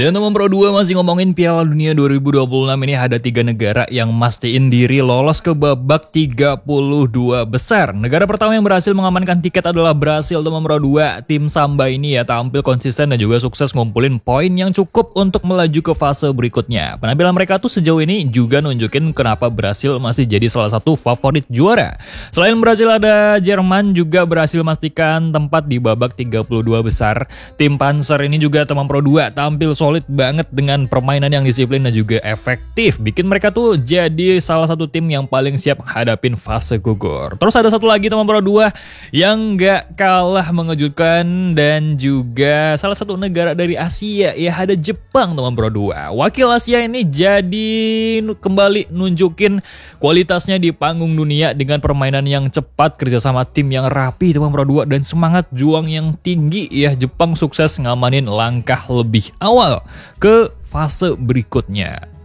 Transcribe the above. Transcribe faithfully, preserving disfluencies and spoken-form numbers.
Dan teman Pro dua masih ngomongin Piala Dunia dua ribu dua puluh enam ini ada tiga negara yang mastiin diri lolos ke babak tiga puluh dua besar. Negara pertama yang berhasil mengamankan tiket adalah Brasil teman Pro dua. Tim Samba ini ya tampil konsisten dan juga sukses ngumpulin poin yang cukup untuk melaju ke fase berikutnya. Penampilan mereka tuh sejauh ini juga nunjukin kenapa Brasil masih jadi salah satu favorit juara. Selain Brasil ada Jerman juga berhasil memastikan tempat di babak tiga puluh dua besar. Tim Panzer ini juga teman Pro dua tampil solid banget dengan permainan yang disiplin dan juga efektif. Bikin mereka tuh jadi salah satu tim yang paling siap hadapin fase gugur. Terus ada satu lagi teman Pro dua yang gak kalah mengejutkan dan juga salah satu negara dari Asia, ya ada Jepang teman Pro dua. Wakil Asia ini jadi kembali nunjukin kualitasnya di panggung dunia dengan permainan yang cepat, kerjasama tim yang rapi teman Pro dua dan semangat juang yang tinggi ya. Jepang sukses ngamanin langkah lebih awal ke fase berikutnya.